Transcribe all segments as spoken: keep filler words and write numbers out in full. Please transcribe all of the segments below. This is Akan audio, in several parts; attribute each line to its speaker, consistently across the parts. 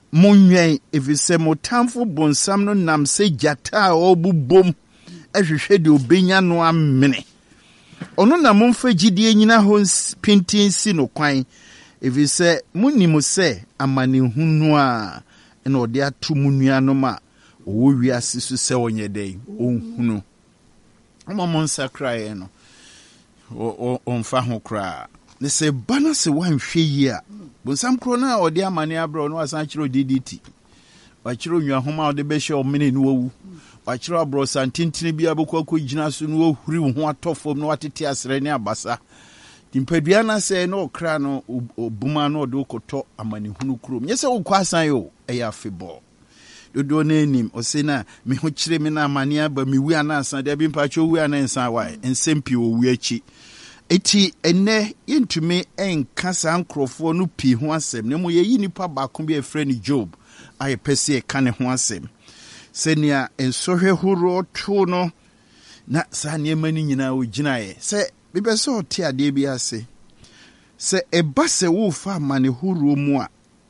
Speaker 1: Munye efise motamfo bonsam no nam se jata obubom ehwehwe de obenya no amene. Ono na momfa gidie nyina ho pintin si no kwan efise munnimu se amanehunu a na ode atu munua ma owo wiase so se onye den onhunu. Omomon sakrae no o onfa ho kra ne se bana se wanhwe yi a bonsam kro na ode amane abro no asan kiro D D T wa kiro nwa homa ode be hye o mene no wu wa kiro abro santintini bia bokwa ko gina so no huri ho atofom no watete asre ne abasa timpadua na se no kra no obuma no ode koto amane hunu krom nyese wo kwa asan yo eya afebo dodo na enim osena me ho kire me na amane aba me wi anansa de bi mpacho wi anansa wa ensempi wo wi achi eti ene yentumi enka sa nkrofo no pi ho asem ne mo ye yi nipa ba ko bi efre ni Job aye pese e ka ne ho asem senia ensohwe horo to no na sa ne mani nyina wo ginae se bebe so te ade bi ase se eba se wo fa mane horo mu a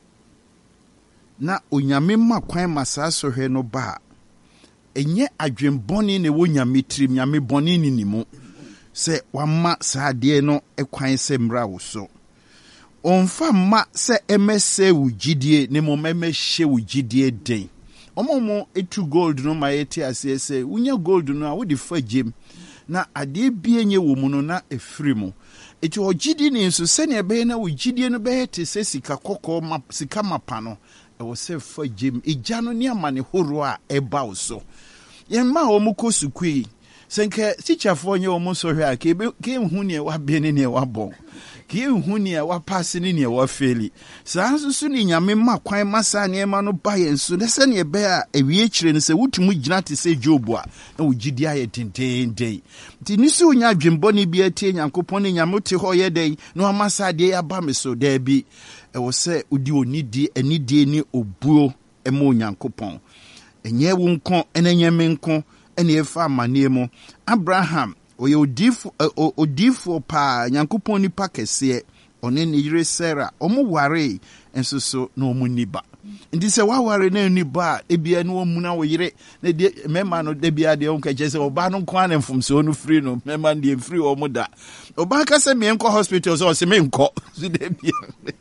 Speaker 1: na onyame makwan masa sohwe no ba enye adwenboni ne wo nyame trim nyame boni ni nimu se wama saade no ekwan se mra wo so onfa ma se emese wugidie ne mo memehye wugidie den omomo etu gold no ma yeti ase se unya gold no a wo de fagem na ade bie nye wo mu no na efiri mu eti ogidi ni nso se ne be na wugidie no be te se sika kokko ma sika mapa no e wo se fagem ejja no ne amane horo a eba wo so yemma o mu kosukui senke sichafo nye omo sohwe a ke ke hu ne wa be ne ne wa bon ke hu ne wa pass ne ne wa feli sa nsusu ni nyame makwan masa ne ma no ba yensu ne se ne be a ewie kire ne se wutumu gina te se Job a na wugidi aye tentenden ti nisi onya adwembo ne bi atie Nyankopon ne nyame te ho ye den no amasa de ya ba me so da bi e wo se odi onidi anidie ni obuo e mo Nyankopon enye wo nko enenye me nko ene efa manemu Abraham oye odifo odifo pa Nyankopon nipa kese one ne yire Sarah omo ware enso so na omo niba ndi se wa ware na niba ebia na omu na wo yire na de mema no de bia de onka chese oba no kwa na mfumse onu free no mema de free omo da oba ka se me enko hospital so se me enko so de bia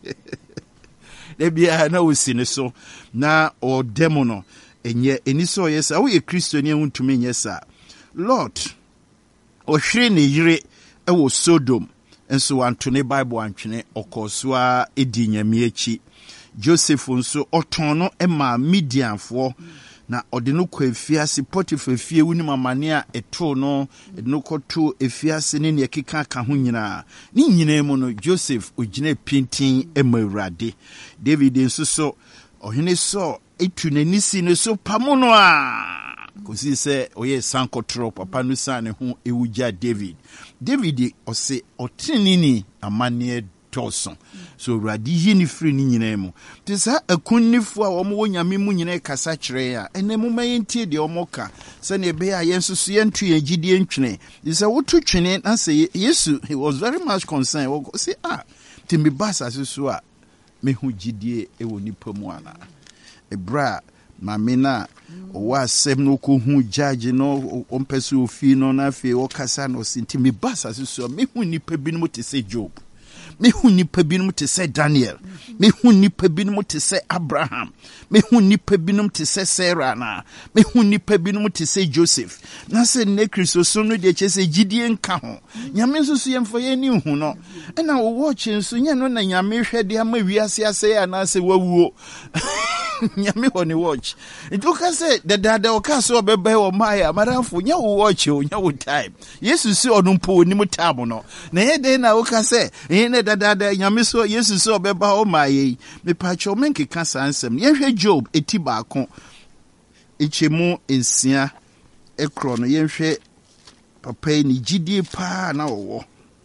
Speaker 1: de bia na osine so na o demo no enye eniso yesa wo ye Kristo ni ehutumi nyesa Lord ohwire ne yire ewo Sodom enso antone Bible antwene okosua edi nyame achi Joseph nso otono ema Midianfo na ode no kwa efiase Potiphar fie wuni mamane a eto no ede no koto efiase ne ne keka ka ho nyina ni nyina mu no Joseph ogina pintin ema Awurade David nso so ohene so etu nanisi ne so pamono a kosi se oye sankotro papa no sane ho ewuja David David ose otinini amane toson so Awurade yi ni free ni nyina mu tisa akunnifo a omo wonyame mu nyina kasa kire a ene mu mayentie de omo ka se ne be a yensusu yentu yegidie ntwene tisa wotu twene na se Yesu he was very much concerned wo say ah timbi basa susu a me hu gidie e woni pamu ana ebra mamina o wa sem no ko hu judge no o mpese ofi no na fe o kasa no sintimi basa so me hu nipa binum te se Job me hu nipa binum te se Daniel me hu nipa binum te se Abraham me hu nipa binum te se Sarah na me hu nipa binum te se Joseph na se ne Kristo so no de chese gidie nka ho nyame nso so yemfa ye ni hu no na wo watch nso nya no na nyame hwede ama wiase ase ya na se wawuo nyame woni watch ituka se the dada o ka so bebe o maya maranfo nya wo watch o nya wo time Yesu si onumpo oni mu time no na ye de na wo ka se ye ne dada nyame so Yesu so beba o maye me pacho menke ka sansem ye hwe Job eti baako echemu ensia ekro no ye hwe papa ni gidie pa na wo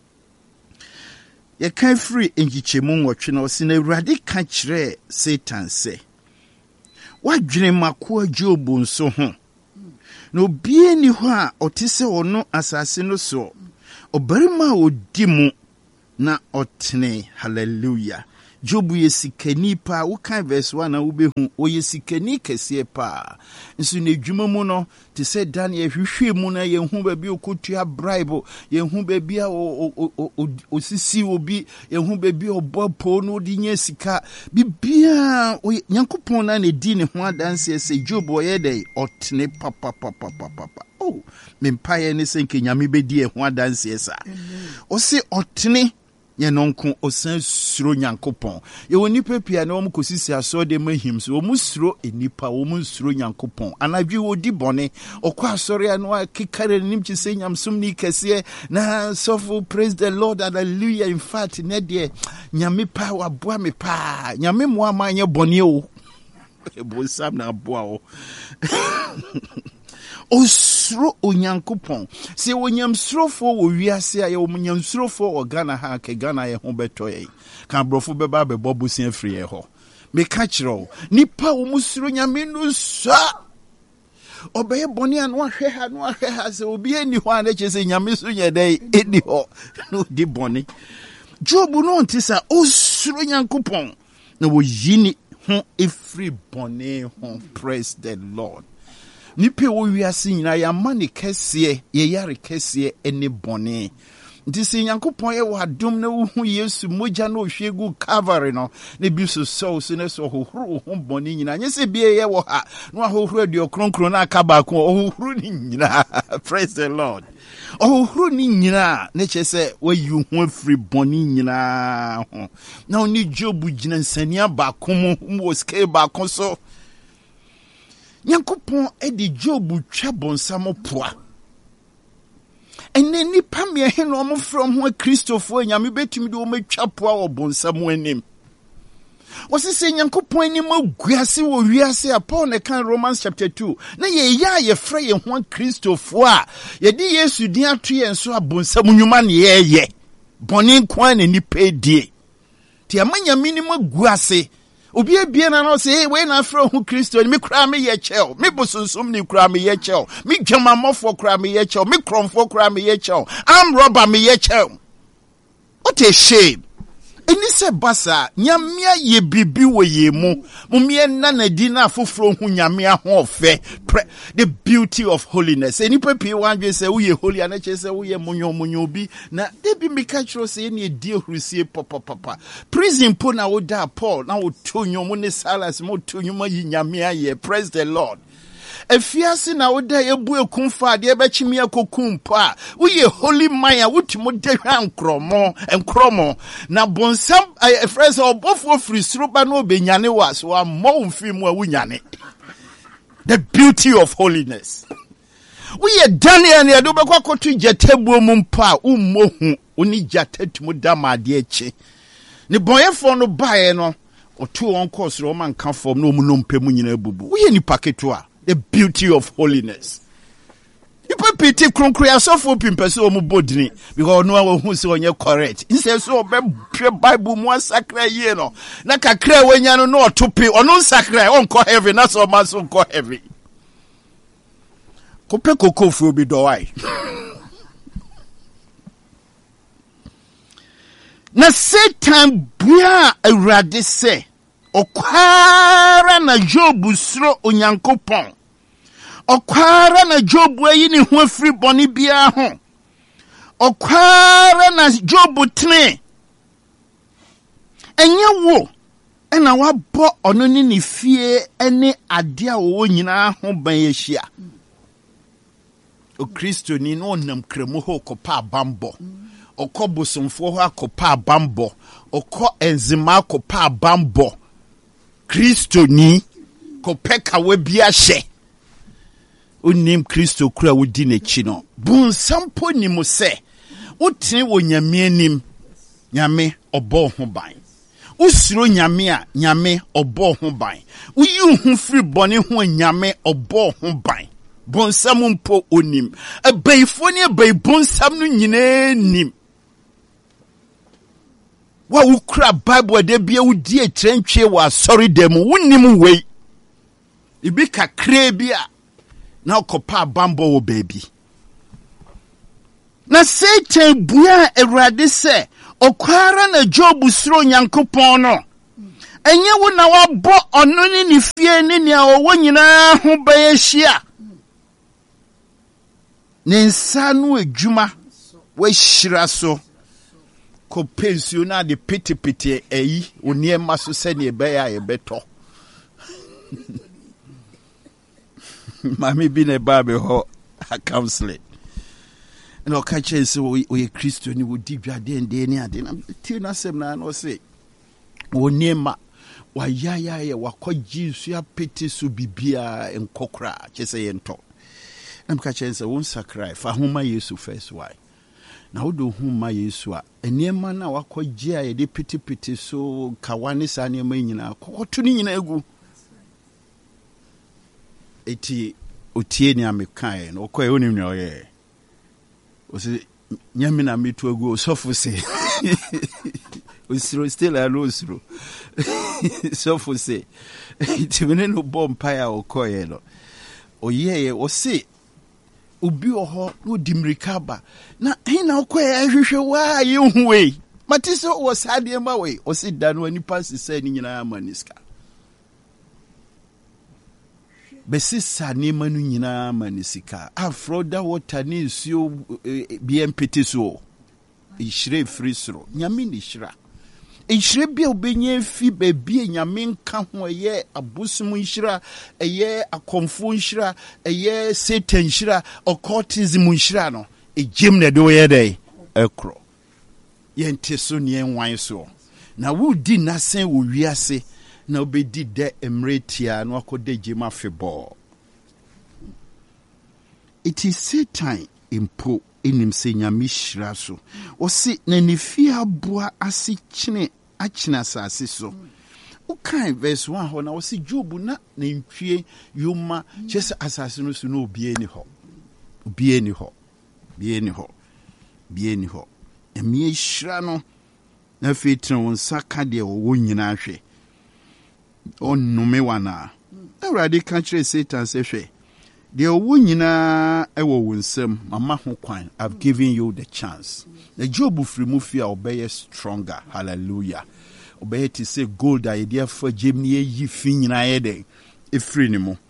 Speaker 1: ye kan free engichemu nwotwe na osina Awurade ka kire Satan se wadwene makoa Job nso ho no bie ni ho a otise ono asase no so obarima odi mu na otene hallelujah Job yesikani pa wo kan verse one na wo behu o yesikani kese pa nso na dwuma mu no te se Daniel hwehwe mu na ye hu ba bi okotua bribe ye hu ba bi o sisi obi ye hu ba bi obopo no di nya sika bibia Nyankopon na ne di ne ho adanse se Job o ye dey otne papa papa papa oh mempaye ne senke nyame bedi e ho adanse esa o se otne ye nonko osan suro Nyankopon ye woni pepia na omu kosisi aso de mahim so omu suro enipa omu suro Nyankopon anadwi odi bone okwa asori anu akekare nim chise nyamsum ni kese na sofu praise the Lord, hallelujah. In fact ne de nyame pa waboa me pa nyame mo amanye bone o ebo sam na boa o osuro Onyankopon se wonyam surofo wo wiase aye wo nyam surofo o Ghana ha ke Ghana ye ho beto ye kan brofo beba be bobusia free ye ho me ka kiro nipa wo musuro nyame no sa obeye boni anu ahwe ha no ahwe ha se obi eni ho ane chese nyame so nye dai eni ho no di boni Job no ntisa osuro Nyankopon na wo yini ho every boni ho. Praise the Lord. Nipe wo wiase nyina ya mane kese ye yare kese ene bone ntisi Nyankopon ye wadom na wo hu Yesu moja na ohwegu Calvary no ne bi so so so ne so hohoro ho bone nyina nyese bie ye wo ha no hohoro adio kronkron na aka ba ko hohoro ni nyina. Praise the Lord. Hohoro ni nyina ne chese we yu ho free bone nyina ho na oni Job gina nsania ba ko mo scale ba ko so Nyankopon edi Job twa bonsam poa ene nipa me he no mo from ho Christopher nyame betumi de o matwa poa wo bonsam anim wose se Nyankopon ni maguase wo wiase a Paul ne kan Romans chapter two na ye ya ye fra ye ho Christopher a ye di Yesu din ato ye nso abonsam nwuma ne ye ye bone kwan ne nipa die ti amanya mi ni maguase obi ebie na no say we na afro hu Kristo me kura me ye chel me bosunsum ni kura me ye chel me dwamamofo kura me ye chel me kromfo kura me ye chel am robber me ye chel. What a shame. Eni se basa nyamia ye bibi wo ye mu mumie na na di na afofro hu nyamia ho ofe the beauty of holiness. Eni pepi wanwe se wo ye holy ana che se wo ye munyo munyo bi na de bi mika chro se eni edi ohrusie papa papa prison po na wo da Paul na wo tonyo mu ne Silas mo tonyo ma yi nyamia ye. Praise the Lord. Efiase na woda ebu ekumfa de ebechimi akokumpa wo ye holy man wutimo de hwa nkromo nkromo na bonsam efrese obofo frisruba no benyane was wa mo mfimu awunyane. The beauty of holiness. We ye Daniel ne do be kwakotu jatebu mumpa ummohu oni jatetumu dama de echi ne boyefo no bae no otu won course ro man kan form no mu no mpemu nyina bubu we ye ni paketo a. The beauty of holiness. People pity kronkria so for pimpese o mu bodini because no who say onye correct. Instead so be Bible mu sakra ye no. Na kakra wanya no no otope ono sakra on ko heaven na so man so ko heaven. Kope koko fu bi do wai. Na Satan bia awrade se okwara na Job suro Onyankopon okwara na Job ayi ne ho afiri bone bia ho okwara na Job tene enye wo ena wabɔ ono ne ne fie ene ade a wo nyina ho ban yehia o Kristo ni no nam kremu ho kopa bambo okobosomfo ho akopa bambo okɔ enzima akopa bambo Kristo ni kopeka we bia hye onim Kristo kura wodi n'echi no bunsampo ni mo se wotene wo nyame anim nyame obɔ ho ban usiro nyame a nyame obɔ ho ban uyi hu firi bone ho nyame obɔ ho ban bonsam mpo onim abaifo ne abai bonsam no nyina nim wa ukra Bible de bia wudi etrentwe wa sorry dem wonim wei ibi kakra bia na okopa bambo wo baby na Satan bua Awurade se okwara na Job suro Nyankopon no enye wo na wabo ono ni ni fie ni ni a wo nyina ho baye hia ne nsa no adwuma wa hyira so ko pensio na de pitipiti eyi oni ma so se ne be ya ye beto mami bi ne ba be ho a counseling no ka che se we Kristo ni wo di dwade ende ni ade na ti na sem na no se oni ma wa ya ya ye wa kwaji su ya pete so bibia enkokra che se ye nto na ka che se won sacrifice fa homa Yesu first why na wodo homa Yesu a eniema na wakwaji a ye de pete pete so kawane sa ne ma nyina kokoto ni nyina egu eti otie ni amekae no koe oni nwa oye osi nyame na metu egu osofo se osiro still a osiro sofo se eti mene no bompa ya okoye no oyeye osi obi oho no dimrika ba na hina okoye ahwehwe wa yehuwe matiso wo sade ma we osi dano ani pass se ni nyina amaniska besisa ni manu nyina manisika afroda water ni nsuo B M P T so ihire frisro nyame ni hira ihire bia obenye fi bebie nyame nka ho ye abusum hira eye akomfo hira eye satan hira occultism hira no ejim na do ye dai ekro ye nteso ne enwan so na wudi nasen wo wiase na obedi de emretia no akode jema febo it is Satan impo enim se nyame hira so o se na nefi aboa ase kine akina asase so o kan verse one ho na o se Job na nentwie yoma chese asase no so no obie ni ho obie ni ho bie ni ho bie ni ho emi hira no na fitna won saka de wo nyina hwe onnume wana awrade ka kire Satan se hwe de owo nyina ewo wonsem mama ho kwan I've given you the chance the Job free mu fia obey stronger hallelujah obey to say gold idea for gemni yi fi nyina ye den e free ni mu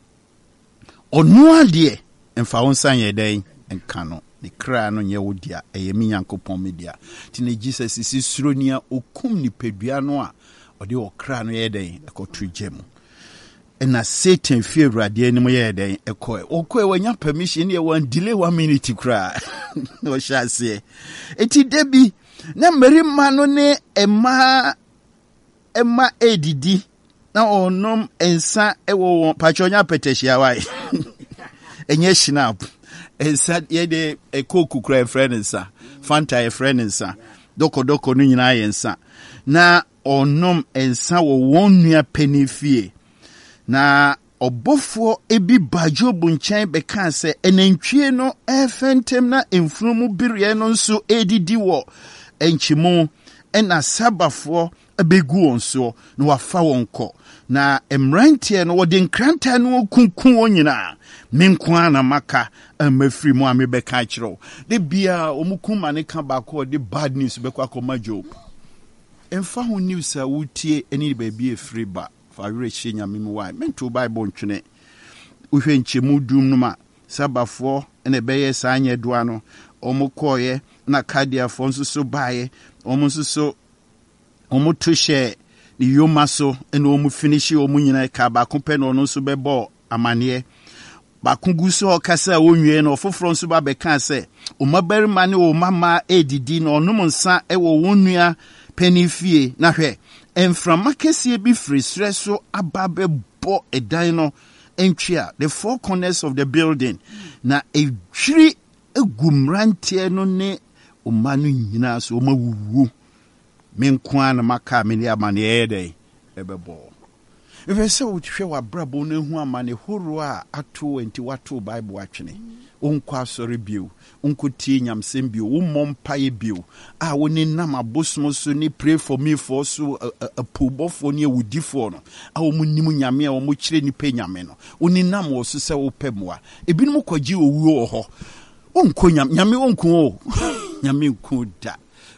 Speaker 1: onu ade emfa wonsan ye den enka no ne kra no nye wodia eyemi Yankopon media ti ne Jesus isi suronia okum ni pedua no a ode okra no ye den ekotu gem na Satan fear rade anim ye den ekoe okoe wanya permission ye wan delay one minute kra no shase eti debi na mmarima no ne ema ema edidi na onom ensa ewo won pachonya peteshia wai enye shinap ensa ye de ekoku kra friend ensa fanta ye friend ensa doko doko no nyina ye ensa na onom ensa wo wonnua penifie na obofo ebi bajobu nchen beka se enantwie no efentem na emfunumu biriye no nso edidi wo enchimu ena sabafo abegu onso na wafa wonko na emrantie no wode nkranta no kunkun onyina menkwa na maka amafiri mu amebeka kiro de bia omukuma ne ka ba ko de bad news bekwa koma Job emfa ho news a wutie eni baabi efiri ba fa reche nyame mu wai mento bible ntwene uhwe nchemu dum no ma sabafo ene beye sanye doa no omukoye na kadiafo nso so bae omu nso so omu tushe ni yoma so ene omu finishi omu nyina ka ba kompe no nso bebo amane ba kungu so kasa wonwie no foforo nso ba beka se o mabarima ne o mama edidi no onum nsa ewo wonnua penifie na hwe enframa kese bi frisre so ababe bo edan no entwia the four corners of the building na edwiri egumrantie no ne o manu nyina so o mawuwu menkwa na maka me ne amane ede ebebo if so utwe wa brabo no hu amane horo a ato enti wato bible atwene onkwa sori bio onkotie nyamsem bio wo mompaye bio a woni nam abosom so ni pray for me for so apobofo ni awudifo no a wo munim nyame a wo mo kire ni pe nyame no woni nam wo so se wo pemwa ebinum kwaji owuo ho onko nyame nyame onko o nyame nko da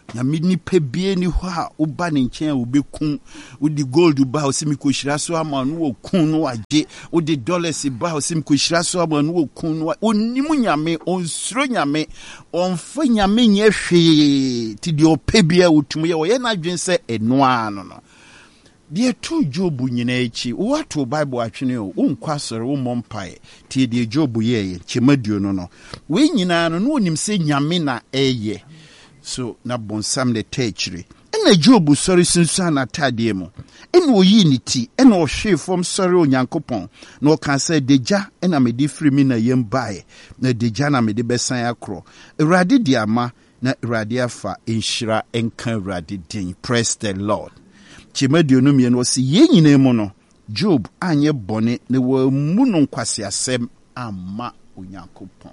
Speaker 1: na mini pebie ni hɔ a woba ne nkyɛn a wobɛku wodi gold ba wo simi kohyira so ama no wo kun no agye wodi dollars ba wo simi kohyira so ama no wo kun no onimu nyame onsuro nyame onfa nyame nyɛ hwee ti de opebia wotum yɛ wɔyɛ na adwen sɛ enoa no no de to Job nyina echi what to Bible atwene o unkwa soro wo mompae ti de Job yɛ kyemaduo no no we nyina no no onim sɛ nyame na ɛyɛ so na bonsam de techire ena Job sori sunsan na tade mu ena oyi ni ti ena ohwe fom sori onyankopɔn na o kan sɛ deja ena me di free mi na yem bae na deja na me de besan akro Awurade di ama na Awurade afa enhyira enka Awurade din. Praise the Lord. Chimadio no mie no si ye nyina mu no Job anye bone ne wa mu no nkwase asem ama onyankopɔn.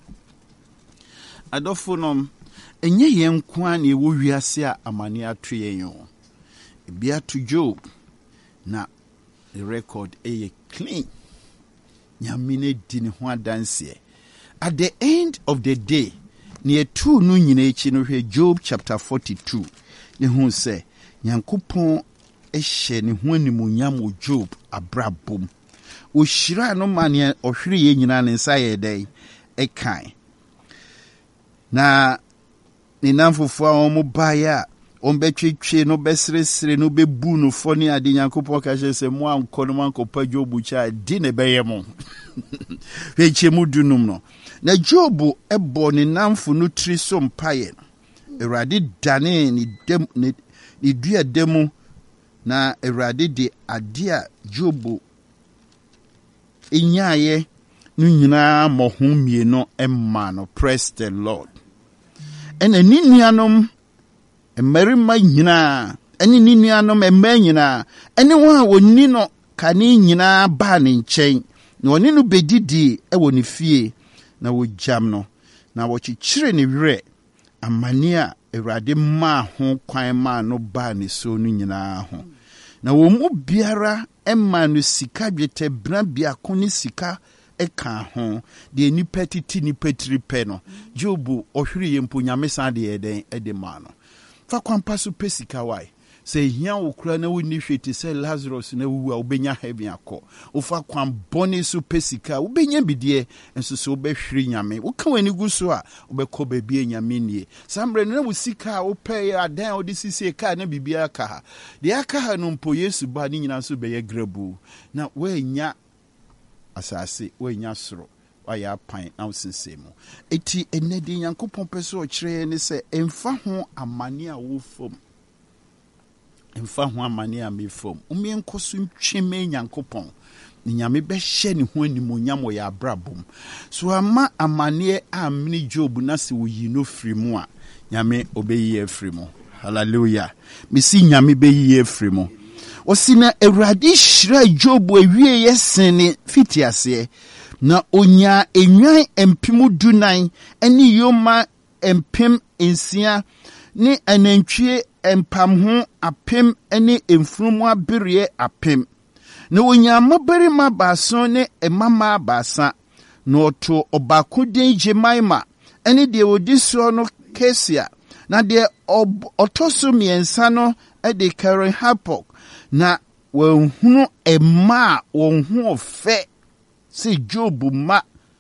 Speaker 1: Adofo nom enye ye nkwa na ewo wiase a amane ato yen yo. Ebia to Job na the record e clean. Nyamine di ne ho adanse. At the end of the day, near two no nyina echi no hwe Job chapter forty-two. Ne hu se Nyankopɔn ehye ne ho animuonyam wo Job abrabom. O hyira no mane ohwere ye nyina ne nsa ye dai e kan. Na ni namfofo a omo baya on betwetwe no besresre no bebu no foni ade Nyankopɔn ka hye se mo anko no mankopa Job cha di ne beye mo. Hweche mu dunum no. Na Job ebo ne namfo no tri so mpaye. Awurade dane ni dem ni dua demu na Awurade de ade a Job enyaye no nyina mohom mie no emma no. Praise the Lord. Ene ni nuanom emerima nyina ene ni nuanom emma nyina ene wo a woni no kane nyina ba ne nkyɛn na woni no bedidi e woni fie na wo jam no na wo chichire ne werɛ amane a Awurade ma ho kwan ma no ba ne so no nyina ho na wo mu biara emma no sika dwete bra bia ko ne sika eka ho de nipa titi nipa tripe no Job ohwere yempo nyame san de eden ede ma no fa kwampa so pesika wai se hia wo kura na woni hwete se Lazarus na wu a obenya heaven akọ ofa kwam boni so pesika obenya bidie enso so obehwere nyame wo ka wani gu so a obekọ babie nyame nie sambre na wo sika wo pay adan odi sisi ka na bibia ka ha de aka ha no mpo Yesu ba ni nyina so beye grabu na we nya asase we nya soro waya pan na usensemu eti enedi Nyankopɔn pese o kire ne se emfa ho amane a wo fom emfa ho amane a me fom umi enkoso ntweme Nyankopɔn ni nyame be hye ne ho animonyam wo ya brabom so ama amane a mini Job na se wo yi no firi mu a nyame obeyi afiri mu. Hallelujah. Misi nyame beyi afiri mu. Osina Awurade hyira Job awie yesene fitiase na onya enwan empem dunan eni yoma empem ensia ni anantwie empam ho apem eni emfurumu abere apem na onya mabarima baaso ne emama baasa na oto obako den Jemaima eni de odiso no Kesia na de otoso miensa no e de Karen Hapok na wonhunu emma wonhu ofe se Job ma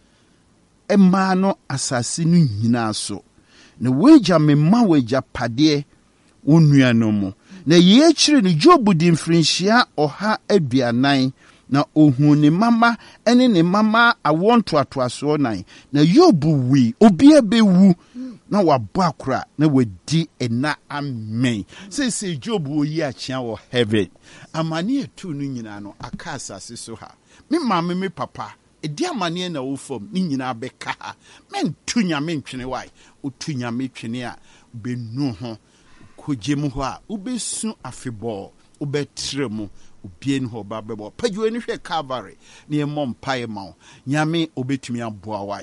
Speaker 1: emma no asase no nyina so na weja memma weja pade onua no mu na ye kire no Job di mfrinhia oha aduanan na ohun ne mama ene ne mama awonto atoaso nan na Job wi obi abewu na wabɔ akora na wadi ena amen say say Job wo yi achia wo heaven amane etu no nyina no aka asase so ha me mama me papa edi amane na wo fam ni nyina beka ha men tu nyame ntwene wai o tu nyame twene a benu ho kogem ho a obesu afebɔ obetre mu obien ho ba bebo padwo ni hwe Calvary ne mom pae ma nyame obetumi aboa wai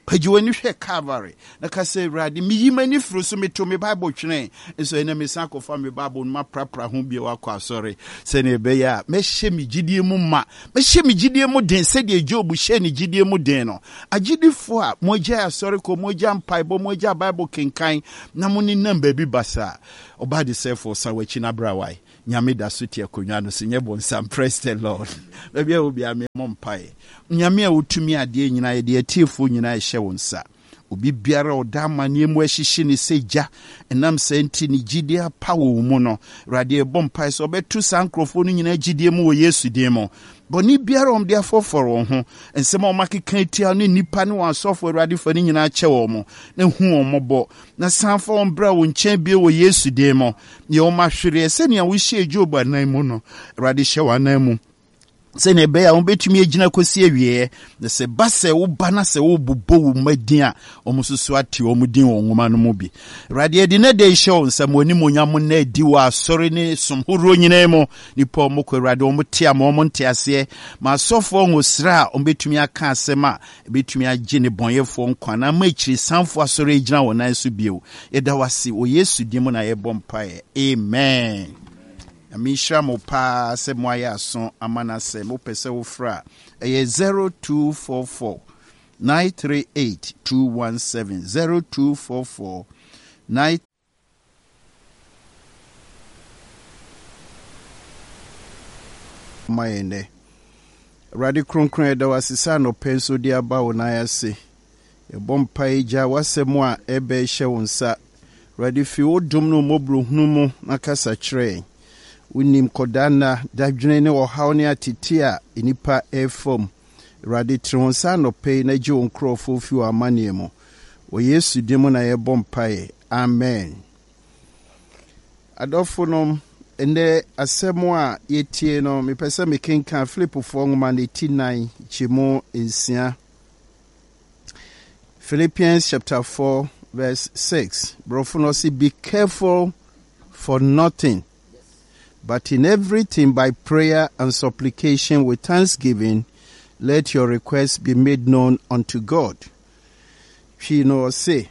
Speaker 1: pajiwani hwe Calvary na ka say Awurade miyi mani furu so meto me Bible twene so ene me san ko fa me Bible no ma prapra ho bia wakọ asori se na ebe ya me hye me gidie mu ma me hye me gidie mu den se de Job hye ne gidie mu den no agidifo a moja asori ko moja mpaibo moja Bible kenkan na mo ni namba bi basa oba de sefo sa wachi na brawai nyame da so tie konwa no se nyebo nsam. Praise the Lord. Baby obi ame mompae nyame a wotumi ade nyina ye de atiefo nyina ye hye wonsa obi biara oda amane mu ahihye ne seja enam senti ne gidie pawo mu no rade bompae so betu sankrofo no nyina gidie mu wo Yesu din mo boni biara om de afoforo ho ensem o makeka tia no nipa ne wasofo rade fa ne nyina che wo mo na hu o mobo na sanfo on bra wo nchen bie wo Yesu din mo ye o mahwere se ne wo hye Job anan mu no rade hye wanan mu se ne be ya on betumi agina kosi awie na se ba se wo ba na se wo bobo wo madin a omususu ati wo mudin wo nwoma no mu bi rade edi na de show nsam oni monyam na edi wa asori ne somhoro nyina mu nipa o mokọ rade o mte am o monte ase ma sofo nwosra o betumi aka asema betumi age ne bonyefo nkwa na ma chiri sanfo asori agina wo nan so bio eda wase o Yesu di mu na ye bompae. Amen. Amisha mo pa se mo aya so amana se mo pese wo fra e zero two four four nine three eight two one seven zero two four four nine mayene radi kronkron da wasisa no penso di aba wo na yase e bompa ija wasemo a ebe hye wonsa radi fi odum no mobro hunu mu nakasa kire unim kodana dadwene ne ohaw ne atete a enipa efom rade tronsa no pay na ji onkrofo fi wa amane mu o Yesu dim na ye bompae. Amen. Adofo no ende asemo a yetie no me pese me kenkan Philip fo ngoma ne nine chimo ensia Philippians chapter four verse six. Brofo no say be careful for nothing, but in everything by prayer and supplication with thanksgiving, let your requests be made known unto God. She no say,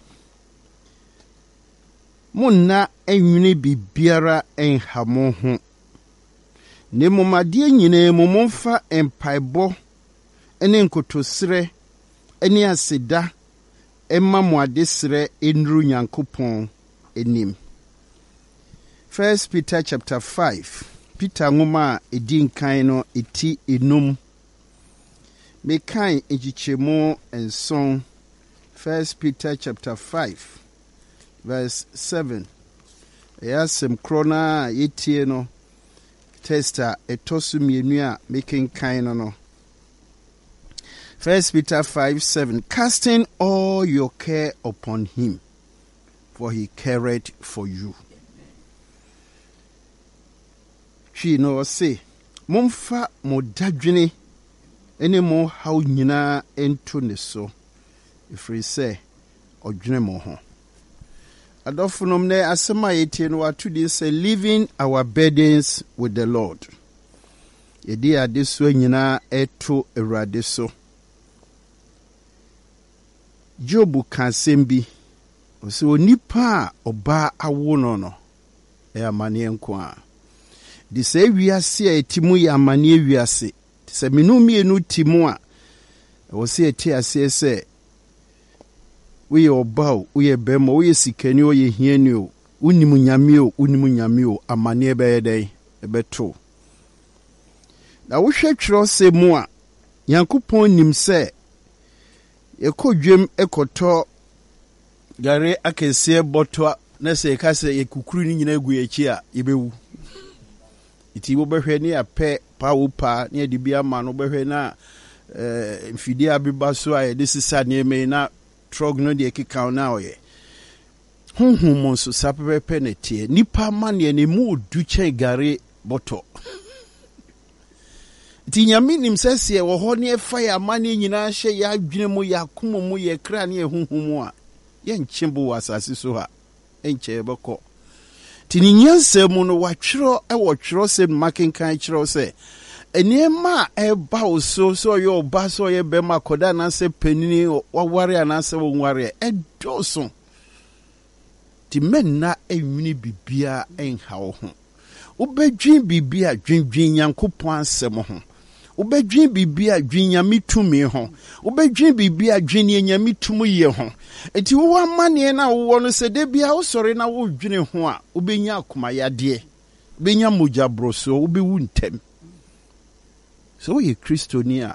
Speaker 1: Muna enwini bibiara enhamo ho. Ne momade nyine momomfa empaibo ene nkotosre ene aseda emma mo adesre enru Nyankopɔn enim. First Peter chapter five. Peter ngoma edin kan no eti enum. Me kan ejichemo enson. First Peter chapter five verse seven. Eyasem krona yetie no testa etosu mienu a making kan no no. First Peter five seven. Casting all your care upon him, for he careth for you. She no say, Mumfa mo dadwene ene mo haw nyina ento ne so. Ifri say, odwene mo ho. Adofunom ne asema yetie no atudi say living our burdens with the Lord. Yedi ade so nyina eto Awurade so. Job kan sembi. O se onipa oba awo no no. E amane enko a. Di se wiase a etimu ya amane wiase. Di se menu mienu timu a. O se eti ase se we oba o, we bemo, we sikani o ye hiani o. Unimu nyame o, unimu nyame o. Amane ebe dey ebe to. Na wo hwe twro se mu a Nyankopon nim se ekodwem ekoto gare akese boto na se ka se ekukuru ni nyina egu echi a yebewu iti wo behwe ni ape pa wo pa ni edi bia ma no behwe na eh mfidi abiba so a de sisa ne me na trog no de ekika na oye hunhun mo so sapepe na tie nipa ma ne ne mu du chen gare boto ti nyame nim sese wo ho ne fa ya mane nyina hye ya adwene mu ya komo mu ye kra ne ehunhum a ye nchembo wasase so ha enche beko ti ni nyanse mu no watwero e wo twero se makenkan kyero se Enema eba oso so yo ba so ye be makoda na se penini waware na se wonware edoso. Ti men na enwini bibia enha wo ho. Ubedwin bibia dwendwen Nyankopon asem ho. Ubedwin bibia dwen Nyame tumi ho. Ubedwin bibia dwen Nyame tumi ye ho. Enti wo amane na wo no se de bia wo sori na wo dwene ho a ubenya akoma yade. Ubenya mogya broso ubewu ntem. So ye Kristonia